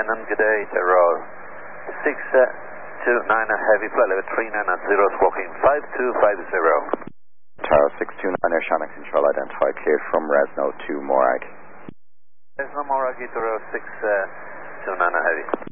Canon, good day, Terror 629 heavy, flight level 39 squawking 5250. Tower 629 Air Shannon Control identified, cleared from Resno to Morag. Resno Morag, Terror 629 heavy.